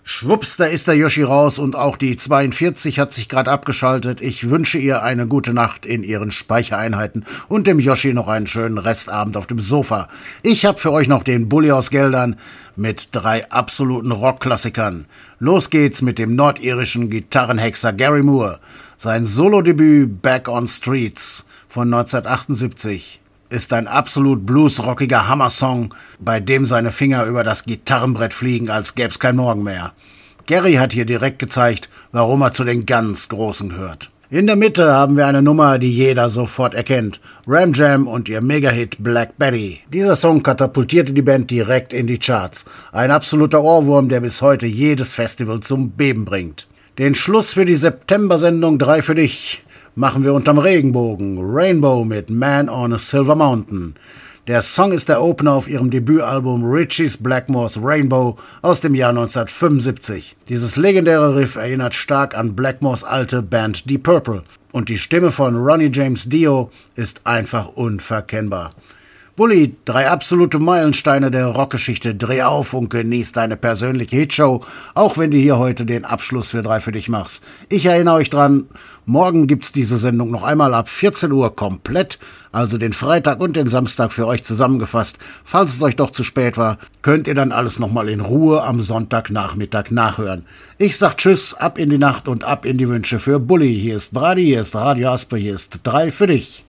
Schwupps, da ist der Yoshi raus und auch die 42 hat sich gerade abgeschaltet. Ich wünsche ihr eine gute Nacht in ihren Speichereinheiten und dem Yoshi noch einen schönen Restabend auf dem Sofa. Ich habe für euch noch den Bulli aus Geldern mit 3 absoluten Rockklassikern. Los geht's mit dem nordirischen Gitarrenhexer Gary Moore. Sein Solodebüt Back on Streets von 1978 ist ein absolut bluesrockiger Hammersong, bei dem seine Finger über das Gitarrenbrett fliegen, als gäb's kein Morgen mehr. Gary hat hier direkt gezeigt, warum er zu den ganz Großen gehört. In der Mitte haben wir eine Nummer, die jeder sofort erkennt. Ram Jam und ihr Megahit Black Betty. Dieser Song katapultierte die Band direkt in die Charts. Ein absoluter Ohrwurm, der bis heute jedes Festival zum Beben bringt. Den Schluss für die September-Sendung 3 für dich machen wir unterm Regenbogen. Rainbow mit Man on a Silver Mountain. Der Song ist der Opener auf ihrem Debütalbum Ritchie's Blackmore's Rainbow aus dem Jahr 1975. Dieses legendäre Riff erinnert stark an Blackmores alte Band Deep Purple. Und die Stimme von Ronnie James Dio ist einfach unverkennbar. Bulli, 3 absolute Meilensteine der Rockgeschichte. Dreh auf und genieß deine persönliche Hitshow, auch wenn du hier heute den Abschluss für 3 für dich machst. Ich erinnere euch dran, morgen gibt's diese Sendung noch einmal ab 14 Uhr komplett, also den Freitag und den Samstag für euch zusammengefasst. Falls es euch doch zu spät war, könnt ihr dann alles nochmal in Ruhe am Sonntagnachmittag nachhören. Ich sag Tschüss, ab in die Nacht und ab in die Wünsche für Bulli. Hier ist Brady, hier ist Radio Asper, hier ist 3 für dich.